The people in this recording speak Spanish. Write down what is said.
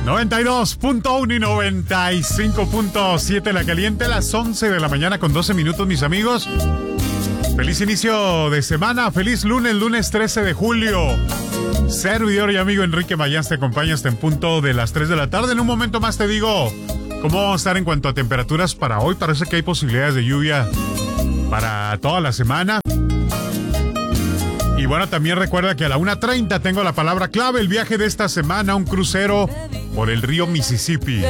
92.1 y 95.7 La Caliente, las 11 de la mañana con 12 minutos, mis amigos. Feliz inicio de semana, feliz lunes 13 de julio. Servidor y amigo Enrique Mayans te acompaña hasta en punto de las 3 de la tarde. En un momento más te digo cómo vamos a estar en cuanto a temperaturas para hoy. Parece que hay posibilidades de lluvia para toda la semana. Y bueno, también recuerda que a la 1:30 tengo la palabra clave, el viaje de esta semana, un crucero por el río Mississippi.